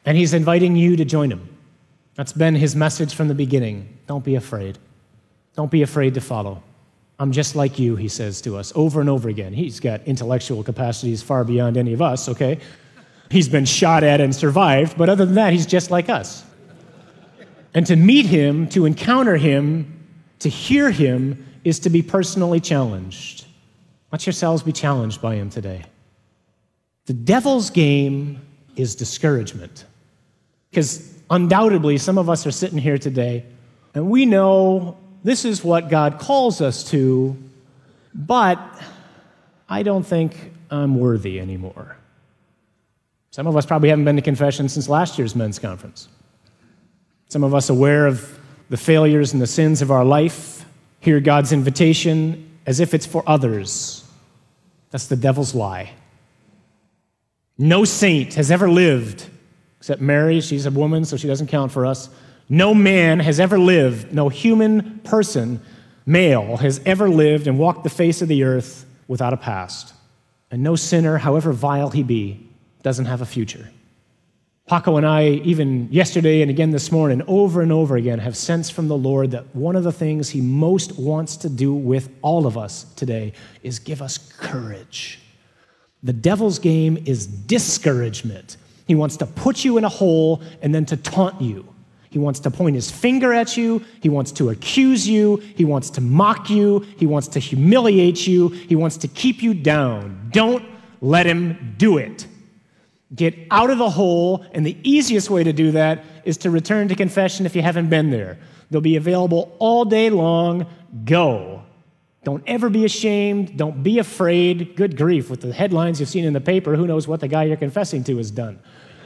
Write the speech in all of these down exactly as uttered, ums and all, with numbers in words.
And he's inviting you to join him. That's been his message from the beginning. Don't be afraid. Don't be afraid to follow. I'm just like you, he says to us over and over again. He's got intellectual capacities far beyond any of us, okay? He's been shot at and survived, but other than that, he's just like us. And to meet him, to encounter him, to hear him, is to be personally challenged. Let yourselves be challenged by him today. The devil's game is discouragement. Because undoubtedly, some of us are sitting here today, and we know this is what God calls us to, but I don't think I'm worthy anymore. Some of us probably haven't been to confession since last year's men's conference. Some of us aware of the failures and the sins of our life, hear God's invitation as if it's for others. That's the devil's lie. No saint has ever lived, except Mary. She's a woman, so she doesn't count for us. No man has ever lived, no human person, male, has ever lived and walked the face of the earth without a past. And no sinner, however vile he be, doesn't have a future. Paco and I, even yesterday and again this morning, over and over again, have sensed from the Lord that one of the things he most wants to do with all of us today is give us courage. The devil's game is discouragement. He wants to put you in a hole and then to taunt you. He wants to point his finger at you. He wants to accuse you. He wants to mock you. He wants to humiliate you. He wants to keep you down. Don't let him do it. Get out of the hole, and the easiest way to do that is to return to confession if you haven't been there. They'll be available all day long. Go. Don't ever be ashamed. Don't be afraid. Good grief, with the headlines you've seen in the paper, who knows what the guy you're confessing to has done.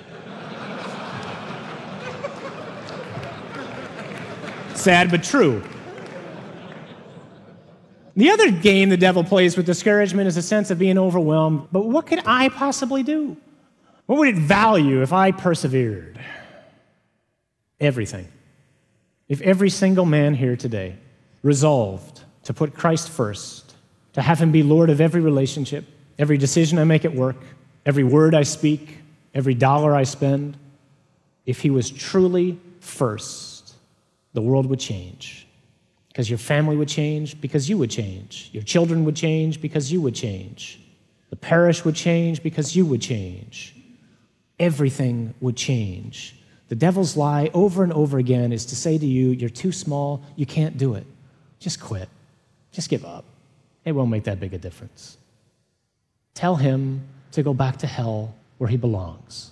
Sad but true. The other game the devil plays with discouragement is a sense of being overwhelmed. But what could I possibly do? What would it value if I persevered? Everything. If every single man here today resolved to put Christ first, to have him be Lord of every relationship, every decision I make at work, every word I speak, every dollar I spend, if he was truly first, the world would change. Because your family would change, because you would change. Your children would change, because you would change. The parish would change, because you would change. Everything would change. The devil's lie over and over again is to say to you, you're too small, you can't do it. Just quit. Just give up. It won't make that big a difference. Tell him to go back to hell where he belongs.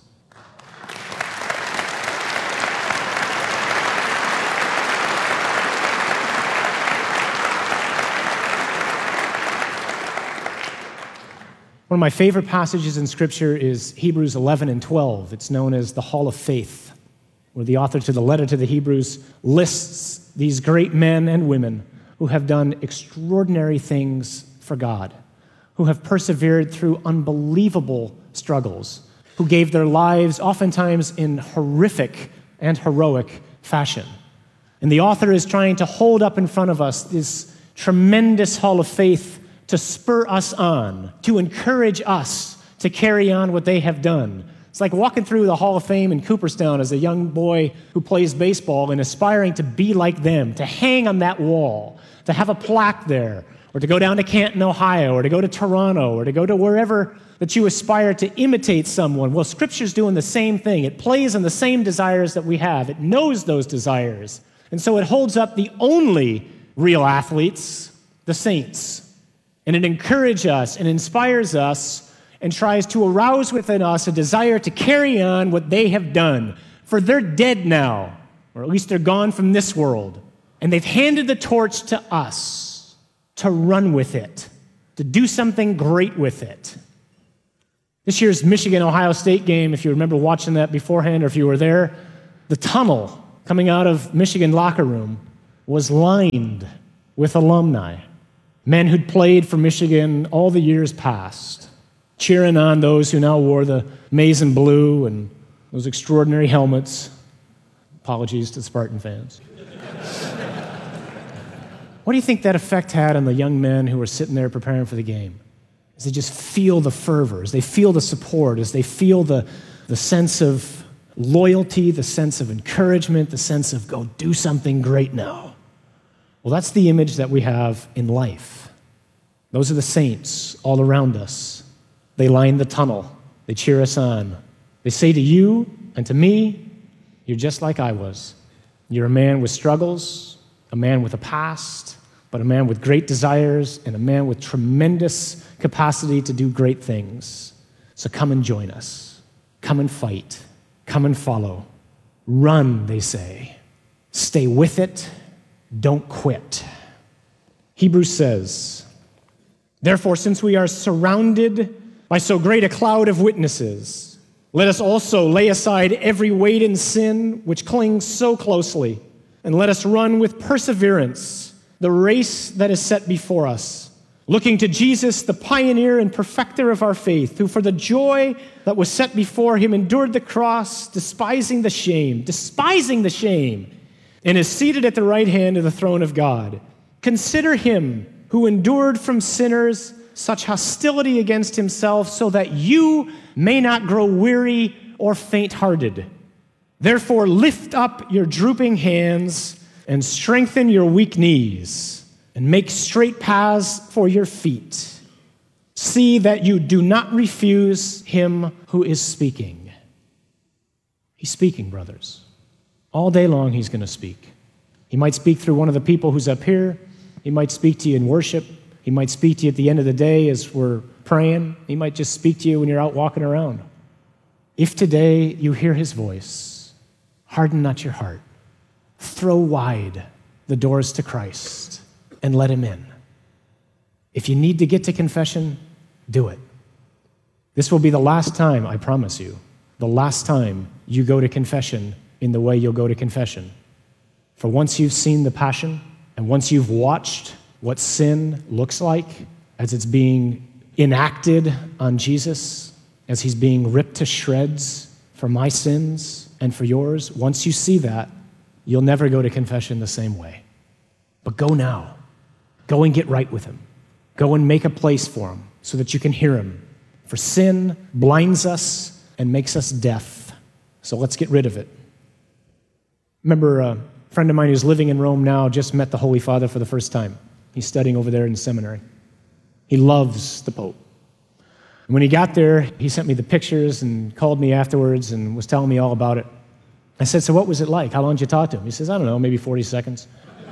One of my favorite passages in Scripture is Hebrews eleven and twelve. It's known as the Hall of Faith, where the author to the letter to the Hebrews lists these great men and women who have done extraordinary things for God, who have persevered through unbelievable struggles, who gave their lives oftentimes in horrific and heroic fashion. And the author is trying to hold up in front of us this tremendous Hall of Faith to spur us on, to encourage us to carry on what they have done. It's like walking through the Hall of Fame in Cooperstown as a young boy who plays baseball and aspiring to be like them, to hang on that wall, to have a plaque there, or to go down to Canton, Ohio, or to go to Toronto, or to go to wherever that you aspire to imitate someone. Well, Scripture's doing the same thing. It plays on the same desires that we have. It knows those desires. And so it holds up the only real athletes, the saints. And it encourages us and inspires us and tries to arouse within us a desire to carry on what they have done. For they're dead now, or at least they're gone from this world. And they've handed the torch to us to run with it, to do something great with it. This year's Michigan-Ohio State game, if you remember watching that beforehand or if you were there, the tunnel coming out of Michigan locker room was lined with alumni. Men who'd played for Michigan all the years past, cheering on those who now wore the maize and blue and those extraordinary helmets. Apologies to Spartan fans. What do you think that effect had on the young men who were sitting there preparing for the game? As they just feel the fervor, as they feel the support, as they feel the, the sense of loyalty, the sense of encouragement, the sense of go do something great now. Well, that's the image that we have in life. Those are the saints all around us. They line the tunnel. They cheer us on. They say to you and to me, you're just like I was. You're a man with struggles, a man with a past, but a man with great desires and a man with tremendous capacity to do great things. So come and join us. Come and fight. Come and follow. Run, they say. Stay with it. Don't quit. Hebrews says, therefore, since we are surrounded by so great a cloud of witnesses, let us also lay aside every weight and sin which clings so closely, and let us run with perseverance the race that is set before us, looking to Jesus, the pioneer and perfecter of our faith, who for the joy that was set before him endured the cross, despising the shame, despising the shame, and is seated at the right hand of the throne of God. Consider him who endured from sinners such hostility against himself, so that you may not grow weary or faint-hearted. Therefore, lift up your drooping hands and strengthen your weak knees, and make straight paths for your feet. See that you do not refuse him who is speaking. He's speaking, brothers. All day long, he's going to speak. He might speak through one of the people who's up here. He might speak to you in worship. He might speak to you at the end of the day as we're praying. He might just speak to you when you're out walking around. If today you hear his voice, harden not your heart. Throw wide the doors to Christ and let him in. If you need to get to confession, do it. This will be the last time, I promise you, the last time you go to confession in the way you'll go to confession. For once you've seen the passion, and once you've watched what sin looks like as it's being enacted on Jesus, as he's being ripped to shreds for my sins and for yours, once you see that, you'll never go to confession the same way. But go now. Go and get right with him. Go and make a place for him so that you can hear him. For sin blinds us and makes us deaf. So let's get rid of it. Remember, a friend of mine who's living in Rome now just met the Holy Father for the first time. He's studying over there in the seminary. He loves the Pope. And when he got there, he sent me the pictures and called me afterwards and was telling me all about it. I said, so what was it like? How long did you talk to him? He says, I don't know, maybe forty seconds.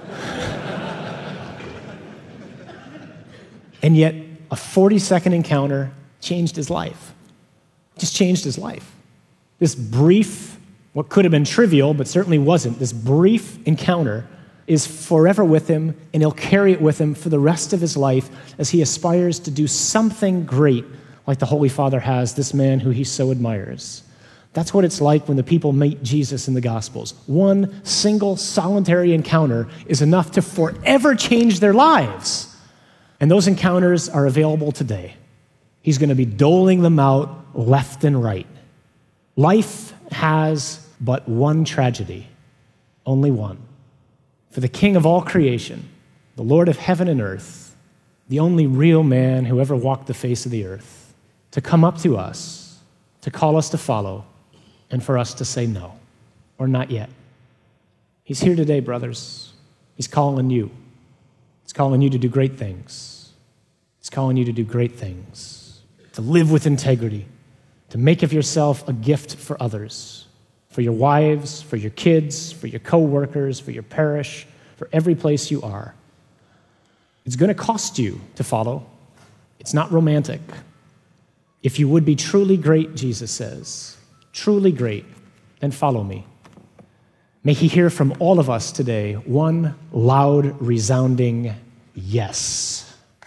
And yet, a forty-second encounter changed his life. Just changed his life. This brief, what could have been trivial, but certainly wasn't, this brief encounter is forever with him, and he'll carry it with him for the rest of his life as he aspires to do something great like the Holy Father has, this man who he so admires. That's what it's like when the people meet Jesus in the Gospels. One single solitary encounter is enough to forever change their lives. And those encounters are available today. He's going to be doling them out left and right. Life has but one tragedy, only one. For the King of all creation, the Lord of heaven and earth, the only real man who ever walked the face of the earth, to come up to us, to call us to follow, and for us to say no, or not yet. He's here today, brothers. He's calling you. He's calling you to do great things. He's calling you to do great things, to live with integrity, to make of yourself a gift for others, for your wives, for your kids, for your co-workers, for your parish, for every place you are. It's going to cost you to follow. It's not romantic. If you would be truly great, Jesus says, truly great, then follow me. May he hear from all of us today one loud, resounding yes.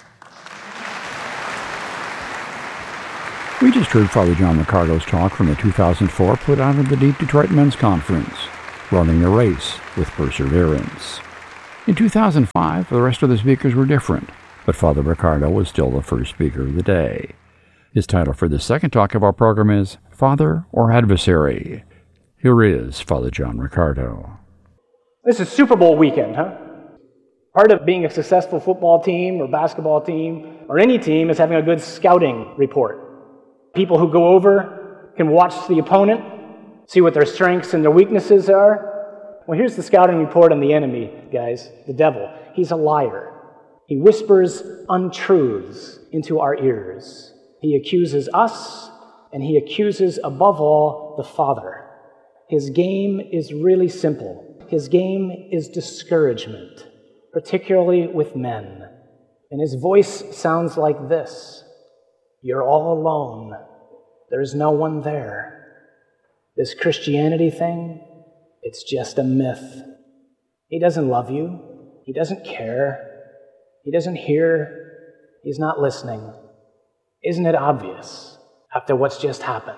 We just heard Father John Riccardo's talk from the two thousand four put on at the Deep Detroit Men's Conference, Running the Race with Perseverance. In two thousand five, the rest of the speakers were different, but Father Riccardo was still the first speaker of the day. His title for the second talk of our program is Father or Adversary? Here is Father John Riccardo. This is Super Bowl weekend, huh? Part of being a successful football team or basketball team or any team is having a good scouting report. People who go over can watch the opponent See what their strengths and their weaknesses are? Well, here's the scouting report on the enemy, guys, the devil. He's a liar. He whispers untruths into our ears. He accuses us, and he accuses, above all, the Father. His game is really simple. His game is discouragement, particularly with men. And his voice sounds like this: "You're all alone. There's no one there. This Christianity thing, it's just a myth. He doesn't love you. He doesn't care. He doesn't hear. He's not listening. Isn't it obvious after what's just happened?"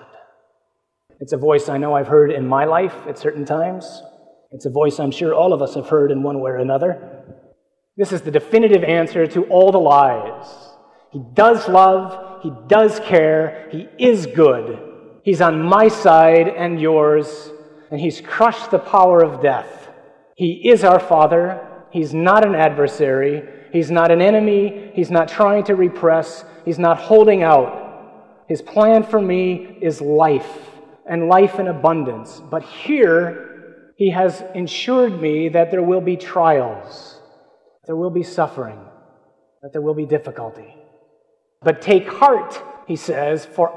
It's a voice I know I've heard in my life at certain times. It's a voice I'm sure all of us have heard in one way or another. This is the definitive answer to all the lies. He does love. He does care. He is good. He's on my side and yours, and he's crushed the power of death. He is our Father. He's not an adversary. He's not an enemy. He's not trying to repress. He's not holding out. His plan for me is life, and life in abundance. But here, he has ensured me that there will be trials, there will be suffering, that there will be difficulty. But take heart, he says, for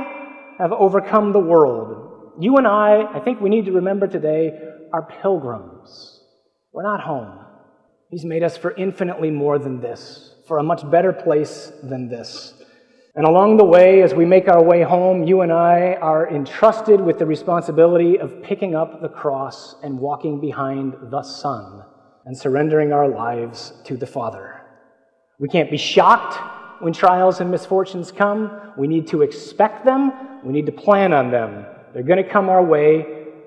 I have overcome the world. You and I, I think we need to remember today, are pilgrims. We're not home. He's made us for infinitely more than this, for a much better place than this. And along the way, as we make our way home, you and I are entrusted with the responsibility of picking up the cross and walking behind the Son and surrendering our lives to the Father. We can't be shocked when trials and misfortunes come. We need to expect them. We need to plan on them. They're going to come our way.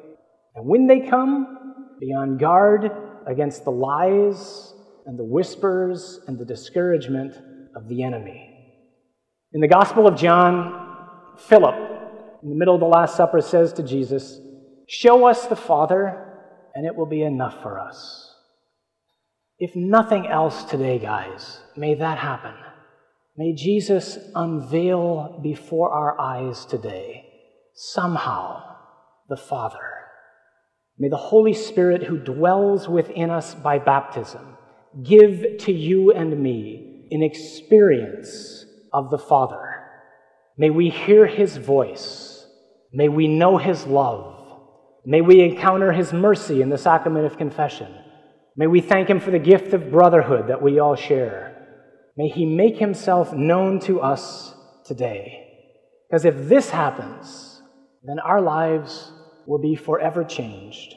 And when they come, be on guard against the lies and the whispers and the discouragement of the enemy. In the Gospel of John, Philip, in the middle of the Last Supper, says to Jesus, "Show us the Father, and it will be enough for us." If nothing else today, guys, may that happen. May Jesus unveil before our eyes today, somehow, the Father. May the Holy Spirit, who dwells within us by baptism, give to you and me an experience of the Father. May we hear his voice. May we know his love. May we encounter his mercy in the sacrament of confession. May we thank him for the gift of brotherhood that we all share. May he make himself known to us today. Because if this happens, then our lives will be forever changed.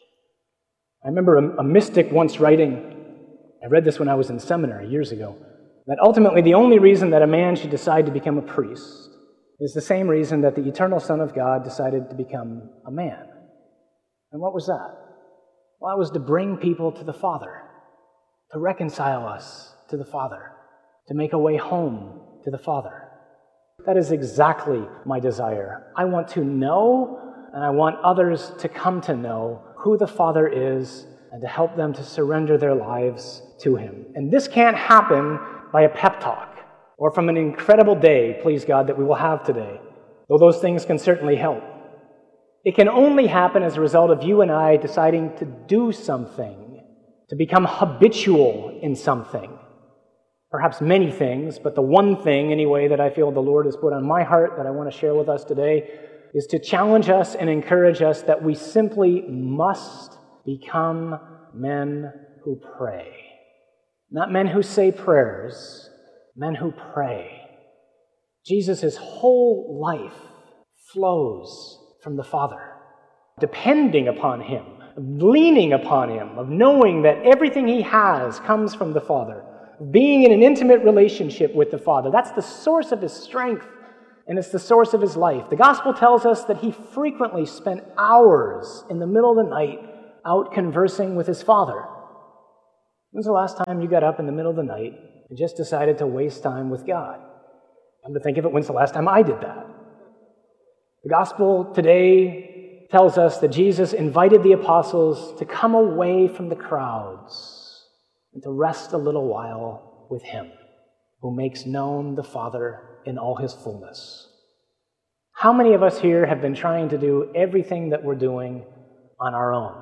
I remember a, a mystic once writing, I read this when I was in seminary years ago, that ultimately the only reason that a man should decide to become a priest is the same reason that the eternal Son of God decided to become a man. And what was that? Well, it was to bring people to the Father, to reconcile us to the Father, to make a way home to the Father. That is exactly my desire. I want to know, and I want others to come to know who the Father is and to help them to surrender their lives to him. And this can't happen by a pep talk or from an incredible day, please God, that we will have today, though those things can certainly help. It can only happen as a result of you and I deciding to do something, to become habitual in something. Perhaps many things, but the one thing, anyway, that I feel the Lord has put on my heart that I want to share with us today is to challenge us and encourage us that we simply must become men who pray. Not men who say prayers, men who pray. Jesus' whole life flows from the Father, depending upon him, leaning upon him, of knowing that everything he has comes from the Father, being in an intimate relationship with the Father. That's the source of his strength, and it's the source of his life. The Gospel tells us that he frequently spent hours in the middle of the night out conversing with his Father. When's the last time you got up in the middle of the night and just decided to waste time with God? Come to think of it, when's the last time I did that? The Gospel today tells us that Jesus invited the apostles to come away from the crowds and to rest a little while with him, who makes known the Father in all his fullness. How many of us here have been trying to do everything that we're doing on our own?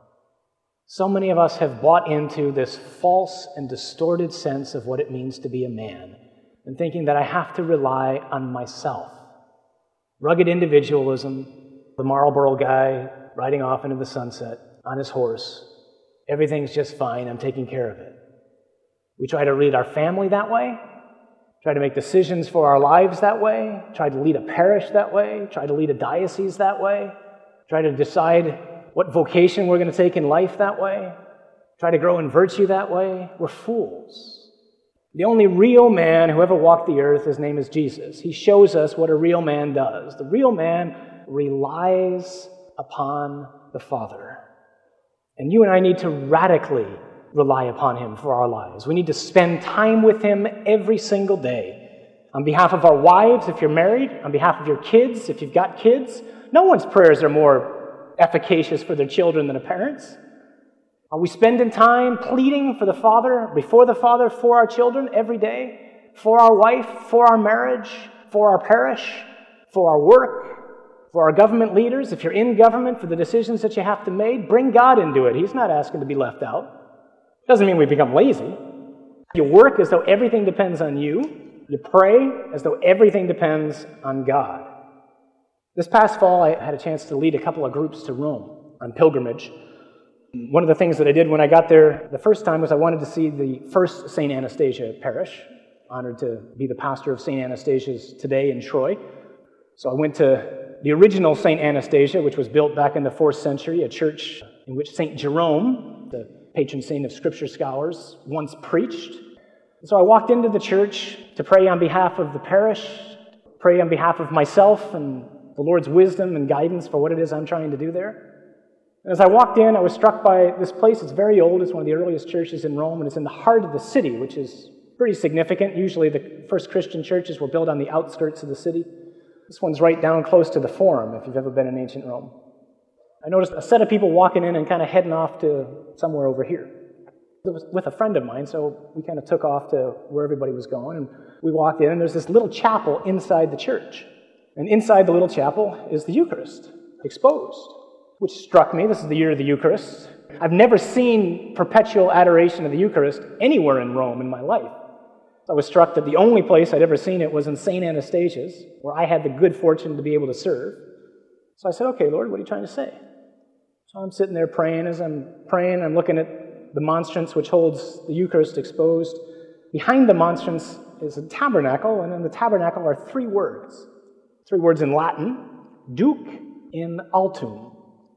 So many of us have bought into this false and distorted sense of what it means to be a man, and thinking that I have to rely on myself. Rugged individualism, the Marlboro guy riding off into the sunset on his horse. Everything's just fine, I'm taking care of it. We try to lead our family that way, try to make decisions for our lives that way, try to lead a parish that way, try to lead a diocese that way, try to decide what vocation we're going to take in life that way, try to grow in virtue that way. We're fools. The only real man who ever walked the earth, his name is Jesus. He shows us what a real man does. The real man relies upon the Father. And you and I need to radically rely upon him for our lives. We need to spend time with him every single day. On behalf of our wives, if you're married, on behalf of your kids, if you've got kids. No one's prayers are more efficacious for their children than a parent's. Are we spending time pleading for the Father, before the Father, for our children every day? For our wife, for our marriage, for our parish, for our work, for our government leaders? If you're in government, for the decisions that you have to make, bring God into it. He's not asking to be left out. Doesn't mean we become lazy. You work as though everything depends on you. You pray as though everything depends on God. This past fall, I had a chance to lead a couple of groups to Rome on pilgrimage. One of the things that I did when I got there the first time was I wanted to see the first Saint Anastasia parish. Honored to be the pastor of Saint Anastasia's today in Troy. So I went to the original Saint Anastasia, which was built back in the fourth century, a church in which Saint Jerome, the patron saint of scripture scholars, once preached. So I walked into the church to pray on behalf of the parish, pray on behalf of myself and the Lord's wisdom and guidance for what it is I'm trying to do there. And as I walked in, I was struck by this place. It's very old. It's one of the earliest churches in Rome, and it's in the heart of the city, which is pretty significant. Usually the first Christian churches were built on the outskirts of the city. This one's right down close to the Forum, if you've ever been in ancient Rome. I noticed a set of people walking in and kind of heading off to somewhere over here. It was with a friend of mine, so we kind of took off to where everybody was going, and we walked in, and there's this little chapel inside the church. And inside the little chapel is the Eucharist, exposed, which struck me. This is the year of the Eucharist. I've never seen perpetual adoration of the Eucharist anywhere in Rome in my life. I was struck that the only place I'd ever seen it was in Saint Anastasia's, where I had the good fortune to be able to serve. So I said, okay, Lord, what are you trying to say? So I'm sitting there praying. As I'm praying, I'm looking at the monstrance which holds the Eucharist exposed. Behind the monstrance is a tabernacle, and in the tabernacle are three words. Three words in Latin, Duc in altum.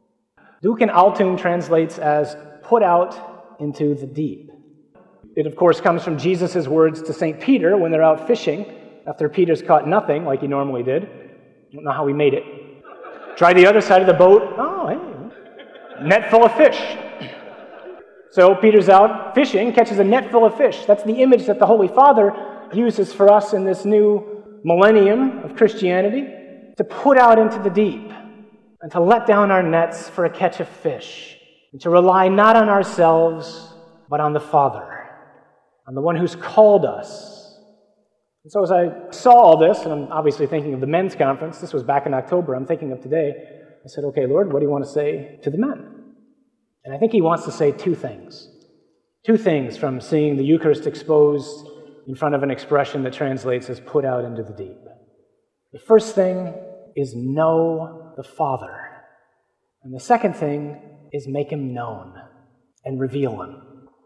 Duc in altum translates as put out into the deep. It, of course, comes from Jesus' words to Saint Peter when they're out fishing, after Peter's caught nothing like he normally did. I don't know how he made it. Try the other side of the boat. Oh, hey. Net full of fish. So Peter's out fishing, catches a net full of fish. That's the image that the Holy Father uses for us in this new millennium of Christianity, to put out into the deep and to let down our nets for a catch of fish, and to rely not on ourselves, but on the Father, on the one who's called us. And so as I saw all this, and I'm obviously thinking of the men's conference, this was back in October, I'm thinking of today, I said, okay, Lord, what do you want to say to the men? And I think he wants to say two things. Two things from seeing the Eucharist exposed in front of an expression that translates as put out into the deep. The first thing is know the Father. And the second thing is make him known and reveal him.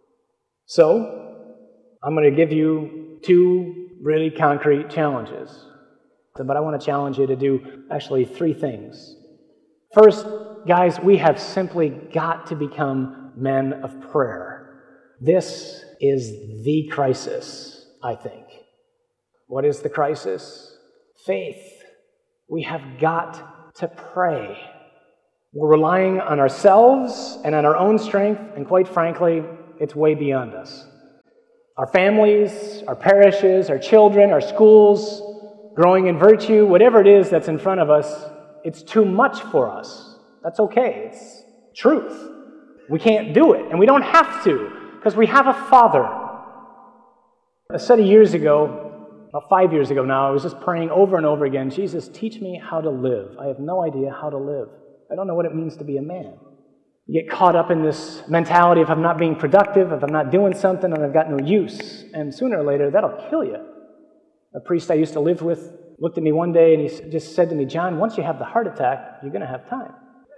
So, I'm going to give you two really concrete challenges. But I want to challenge you to do actually three things. First, guys, we have simply got to become men of prayer. This is the crisis, I think. What is the crisis? Faith. We have got to pray. We're relying on ourselves and on our own strength, and quite frankly, it's way beyond us. Our families, our parishes, our children, our schools, growing in virtue, whatever it is that's in front of us, it's too much for us. That's okay. It's truth. We can't do it, and we don't have to, because we have a Father. A set of years ago, about five years ago now, I was just praying over and over again, Jesus, teach me how to live. I have no idea how to live. I don't know what it means to be a man. You get caught up in this mentality of I'm not being productive, if I'm not doing something, and I've got no use. And sooner or later, that'll kill you. A priest I used to live with looked at me one day and he just said to me, John, once you have the heart attack, you're going to have time.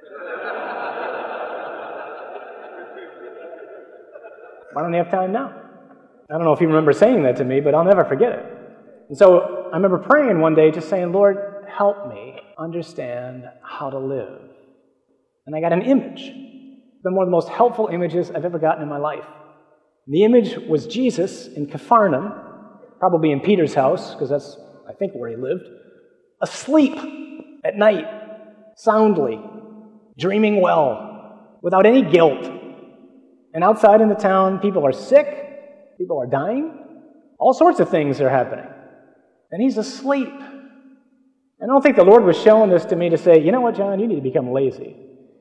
Why don't you have time now? I don't know if you remember saying that to me, but I'll never forget it. And so I remember praying one day, just saying, Lord, help me understand how to live. And I got an image. It's been one of the most helpful images I've ever gotten in my life. The image was Jesus in Capharnaum, probably in Peter's house, because that's, I think, where he lived, asleep at night, soundly, dreaming well, without any guilt. And outside in the town, people are sick, people are dying, all sorts of things are happening. And he's asleep. And I don't think the Lord was showing this to me to say, you know what, John, you need to become lazy.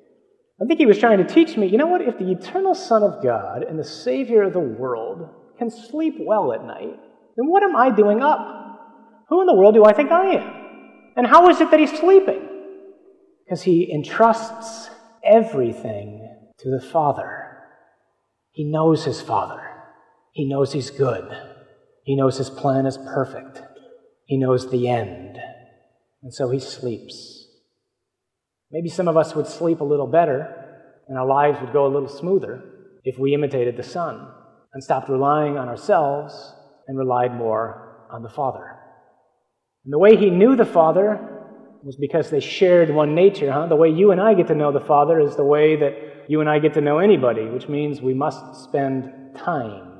I think he was trying to teach me, you know what, if the eternal Son of God and the Savior of the world can sleep well at night, then what am I doing up? Who in the world do I think I am? And how is it that he's sleeping? Because he entrusts everything to the Father. He knows his Father. He knows he's good. He knows his plan is perfect. He knows the end. And so he sleeps. Maybe some of us would sleep a little better and our lives would go a little smoother if we imitated the Son and stopped relying on ourselves and relied more on the Father. And the way he knew the Father was because they shared one nature, huh? The way you and I get to know the Father is the way that you and I get to know anybody, which means we must spend time.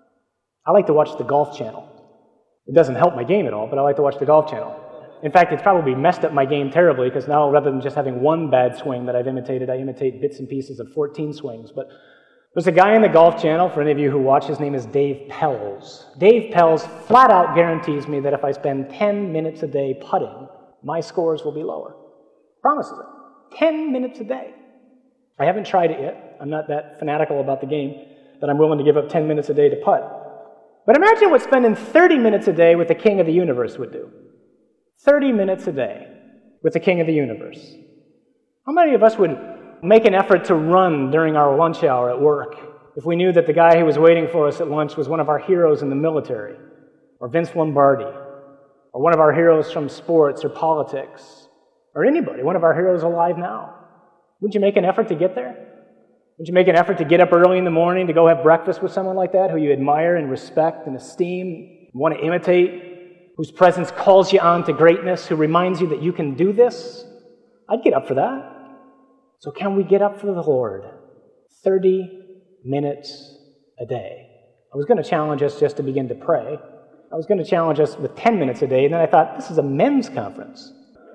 I like to watch the Golf Channel. It doesn't help my game at all, but I like to watch the Golf Channel. In fact, it's probably messed up my game terribly, because now rather than just having one bad swing that I've imitated, I imitate bits and pieces of fourteen swings. But there's a guy in the Golf Channel, for any of you who watch, his name is Dave Pelz. Dave Pelz flat out guarantees me that if I spend ten minutes a day putting, my scores will be lower. Promises it. ten minutes a day. I haven't tried it yet. I'm not that fanatical about the game that I'm willing to give up ten minutes a day to putt. But imagine what spending thirty minutes a day with the King of the Universe would do. thirty minutes a day with the King of the Universe. How many of us would make an effort to run during our lunch hour at work if we knew that the guy who was waiting for us at lunch was one of our heroes in the military, or Vince Lombardi, or one of our heroes from sports or politics, or anybody, one of our heroes alive now? Would you make an effort to get there? Would you make an effort to get up early in the morning to go have breakfast with someone like that who you admire and respect and esteem, want to imitate, whose presence calls you on to greatness, who reminds you that you can do this? I'd get up for that. So can we get up for the Lord thirty minutes a day? I was going to challenge us just to begin to pray. I was going to challenge us with ten minutes a day, and then I thought, this is a men's conference.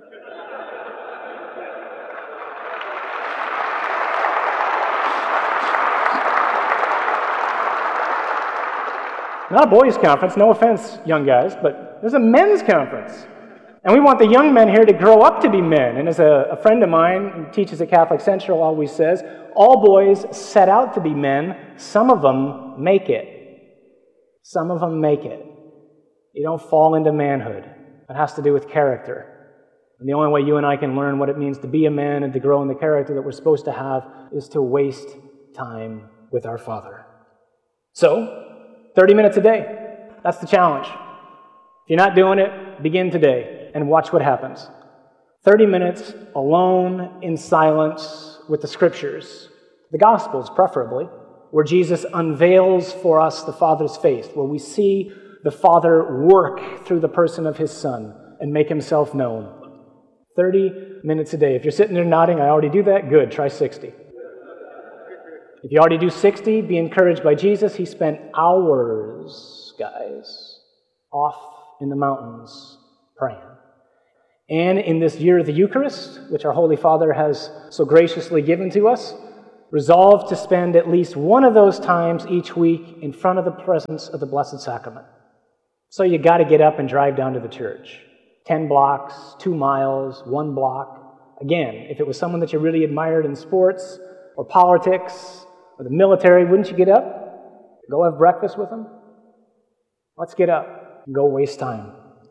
Not a boys' conference, no offense, young guys, but there's a men's conference. And we want the young men here to grow up to be men. And as a, a friend of mine who teaches at Catholic Central always says, all boys set out to be men, some of them make it. Some of them make it. You don't fall into manhood. It has to do with character. And the only way you and I can learn what it means to be a man and to grow in the character that we're supposed to have is to waste time with our Father. So, thirty minutes a day. That's the challenge. If you're not doing it, begin today and watch what happens. thirty minutes alone in silence with the Scriptures, the Gospels preferably, where Jesus unveils for us the Father's face, where we see the Father work through the person of His Son and make Himself known. thirty minutes a day. If you're sitting there nodding, I already do that, good, try sixty. If you already do sixty, be encouraged by Jesus. He spent hours, guys, off in the mountains praying. And in this year of the Eucharist, which our Holy Father has so graciously given to us, resolve to spend at least one of those times each week in front of the presence of the Blessed Sacrament. So you got to get up and drive down to the church. Ten blocks, two miles, one block. Again, if it was someone that you really admired in sports or politics or the military, wouldn't you get up? Go have breakfast with them? Let's get up. Go waste time.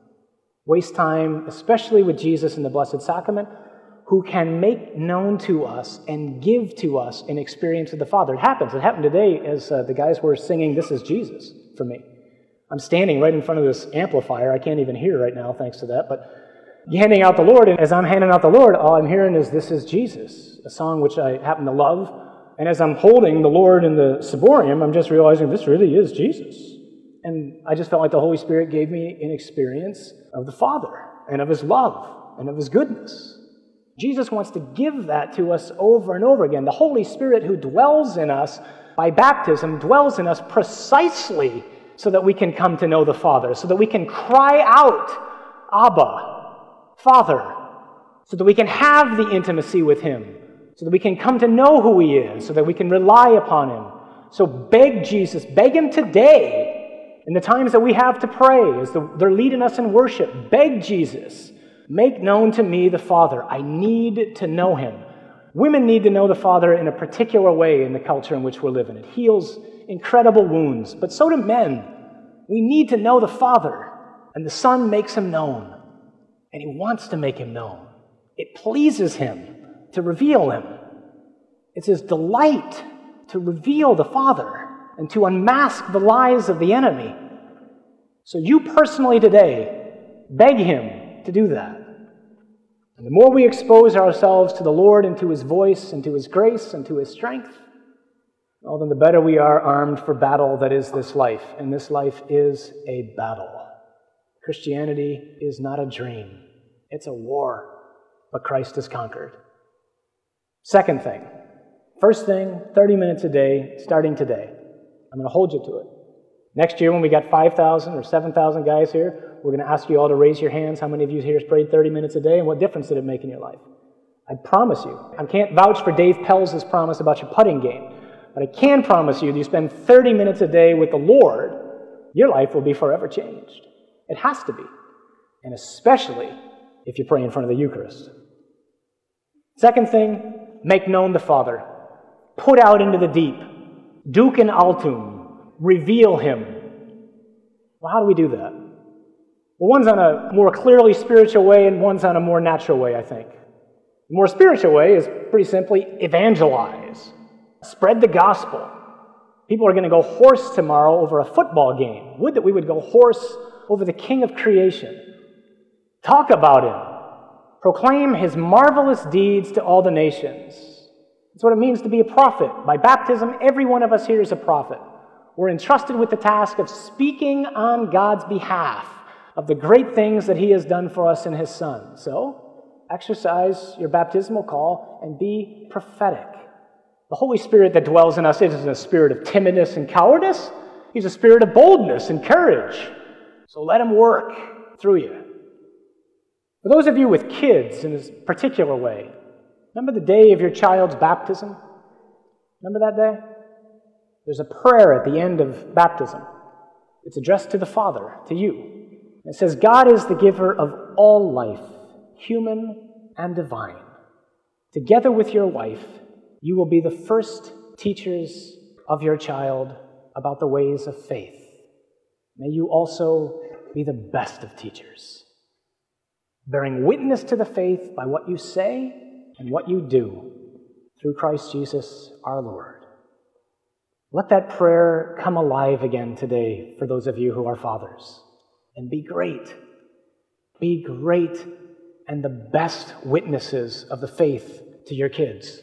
Waste time, especially with Jesus in the Blessed Sacrament, who can make known to us and give to us an experience of the Father. It happens. It happened today as uh, the guys were singing, "This is Jesus," for me. I'm standing right in front of this amplifier. I can't even hear right now thanks to that, but handing out the Lord, and as I'm handing out the Lord, all I'm hearing is "This is Jesus," a song which I happen to love. And as I'm holding the Lord in the ciborium, I'm just realizing this really is Jesus. And I just felt like the Holy Spirit gave me an experience of the Father and of His love and of His goodness. Jesus wants to give that to us over and over again. The Holy Spirit who dwells in us by baptism dwells in us precisely so that we can come to know the Father, so that we can cry out, "Abba, Father," so that we can have the intimacy with Him, so that we can come to know who He is, so that we can rely upon Him. So beg Jesus, beg Him today, in the times that we have to pray, as the, they're leading us in worship. Beg Jesus, make known to me the Father. I need to know Him. Women need to know the Father in a particular way in the culture in which we're living. It heals incredible wounds, but so do men. We need to know the Father, and the Son makes Him known, and He wants to make Him known. It pleases Him to reveal Him. It's His delight to reveal the Father and to unmask the lies of the enemy. So you personally today, beg Him to do that. And the more we expose ourselves to the Lord and to His voice and to His grace and to His strength, well, then the better we are armed for battle that is this life. And this life is a battle. Christianity is not a dream. It's a war, but Christ has conquered. Second thing. First thing, thirty minutes a day, starting today. I'm going to hold you to it. Next year when we got five thousand or seven thousand guys here, we're going to ask you all to raise your hands. How many of you here has prayed thirty minutes a day, and what difference did it make in your life? I promise you. I can't vouch for Dave Pells' promise about your putting game, but I can promise you that you spend thirty minutes a day with the Lord, your life will be forever changed. It has to be. And especially if you pray in front of the Eucharist. Second thing, make known the Father. Put out into the deep. Ducem altum. Reveal Him. Well, how do we do that? Well, one's on a more clearly spiritual way and one's on a more natural way, I think. The more spiritual way is pretty simply evangelize. Spread the gospel. People are going to go horse tomorrow over a football game. Would that we would go horse over the King of creation. Talk about Him. Proclaim His marvelous deeds to all the nations. That's what it means to be a prophet. By baptism, every one of us here is a prophet. We're entrusted with the task of speaking on God's behalf of the great things that He has done for us in His Son. So, exercise your baptismal call and be prophetic. The Holy Spirit that dwells in us isn't a spirit of timidness and cowardice. He's a spirit of boldness and courage. So let Him work through you. For those of you with kids in a particular way, remember the day of your child's baptism? Remember that day? There's a prayer at the end of baptism. It's addressed to the Father, to you. It says, God is the giver of all life, human and divine. Together with your wife, you will be the first teachers of your child about the ways of faith. May you also be the best of teachers, bearing witness to the faith by what you say and what you do through Christ Jesus our Lord. Let that prayer come alive again today for those of you who are fathers. And be great. Be great and the best witnesses of the faith to your kids.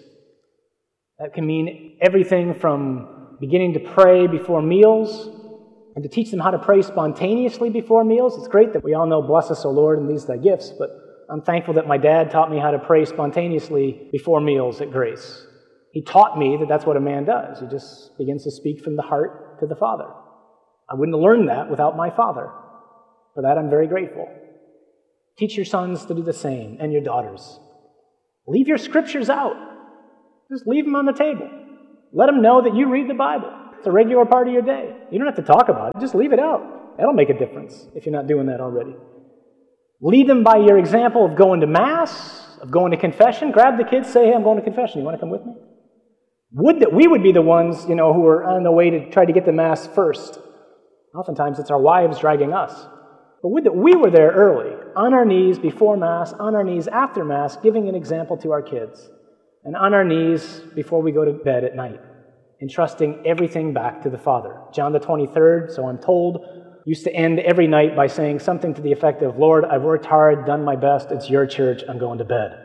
That can mean everything from beginning to pray before meals and to teach them how to pray spontaneously before meals. It's great that we all know, bless us, O Lord, and these thy gifts, but I'm thankful that my dad taught me how to pray spontaneously before meals at Grace. He taught me that that's what a man does. He just begins to speak from the heart to the Father. I wouldn't have learned that without my father. For that, I'm very grateful. Teach your sons to do the same, and your daughters. Leave your scriptures out. Just leave them on the table. Let them know that you read the Bible. It's a regular part of your day. You don't have to talk about it. Just leave it out. That'll make a difference if you're not doing that already. Lead them by your example of going to Mass, of going to confession. Grab the kids, say, hey, I'm going to confession. You want to come with me? Would that we would be the ones, you know, who are on the way to try to get to Mass first. Oftentimes it's our wives dragging us. But we, we were there early, on our knees before Mass, on our knees after Mass, giving an example to our kids, and on our knees before we go to bed at night, entrusting everything back to the Father. John the twenty-third, so I'm told, used to end every night by saying something to the effect of, Lord, I've worked hard, done my best, it's your church, I'm going to bed.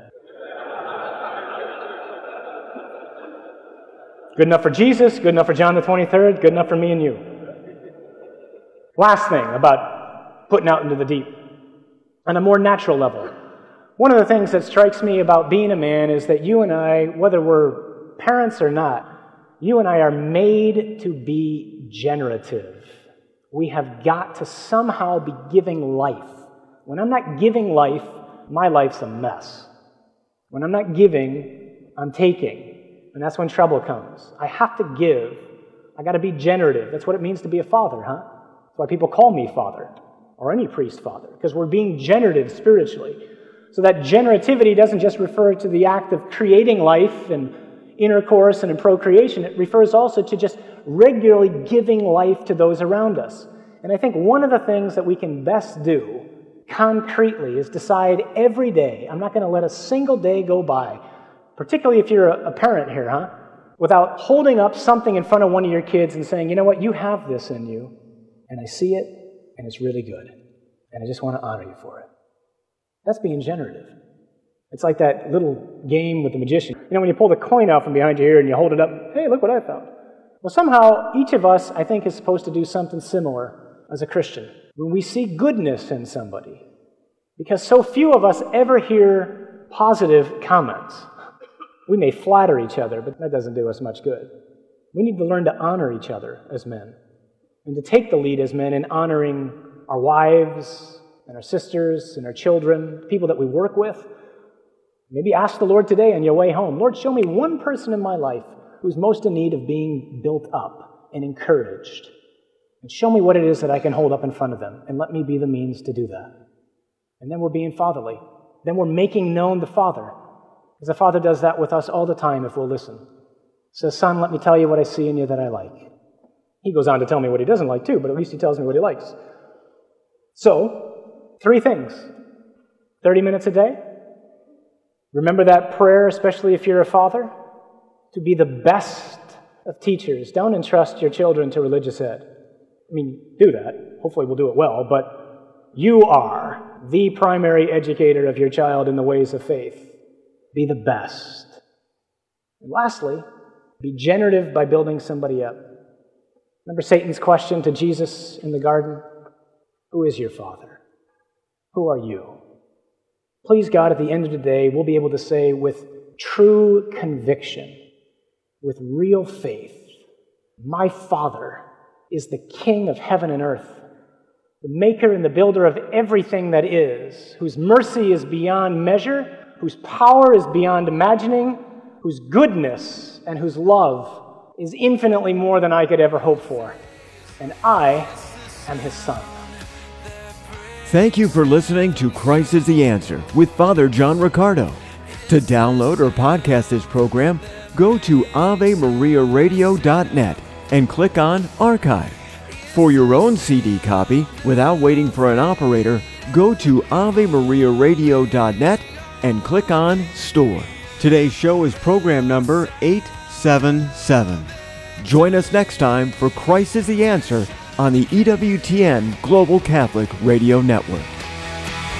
Good enough for Jesus, good enough for John the twenty-third, good enough for me and you. Last thing about putting out into the deep. On a more natural level, one of the things that strikes me about being a man is that you and I, whether we're parents or not, you and I are made to be generative. We have got to somehow be giving life. When I'm not giving life, my life's a mess. When I'm not giving, I'm taking. And that's when trouble comes. I have to give. I got to be generative. That's what it means to be a father, huh? That's why people call me father, or any priest father, because we're being generative spiritually. So that generativity doesn't just refer to the act of creating life and intercourse and in procreation. It refers also to just regularly giving life to those around us. And I think one of the things that we can best do concretely is decide every day, I'm not going to let a single day go by, particularly if you're a parent here, huh? Without holding up something in front of one of your kids and saying, you know what, you have this in you, and I see it, and it's really good, and I just want to honor you for it. That's being generative. It's like that little game with the magician. You know, when you pull the coin out from behind your ear and you hold it up, hey, look what I found. Well, somehow, each of us, I think, is supposed to do something similar as a Christian. When we see goodness in somebody, because so few of us ever hear positive comments. We may flatter each other, but that doesn't do us much good. We need to learn to honor each other as men, and to take the lead as men in honoring our wives and our sisters and our children, people that we work with. Maybe ask the Lord today on your way home, Lord, show me one person in my life who's most in need of being built up and encouraged. And show me what it is that I can hold up in front of them, and let me be the means to do that. And then we're being fatherly. Then we're making known the Father. Because the Father does that with us all the time if we'll listen. He says, son, let me tell you what I see in you that I like. He goes on to tell me what he doesn't like too, but at least he tells me what he likes. So, three things. thirty minutes a day. Remember that prayer, especially if you're a father, to be the best of teachers. Don't entrust your children to religious ed. I mean, do that. Hopefully we'll do it well, but you are the primary educator of your child in the ways of faith. Be the best. And lastly, be generative by building somebody up. Remember Satan's question to Jesus in the garden? Who is your Father? Who are you? Please, God, at the end of the day, we'll be able to say with true conviction, with real faith, my Father is the King of heaven and earth, the maker and the builder of everything that is, whose mercy is beyond measure, whose power is beyond imagining, whose goodness and whose love is infinitely more than I could ever hope for. And I am his son. Thank you for listening to Christ is the Answer with Father John Riccardo. To download or podcast this program, go to ave maria radio dot net and click on Archive. For your own C D copy, without waiting for an operator, go to ave maria radio dot net and click on Store. Today's show is program number eight seven seven. Join us next time for Christ is the Answer on the E W T N Global Catholic Radio Network.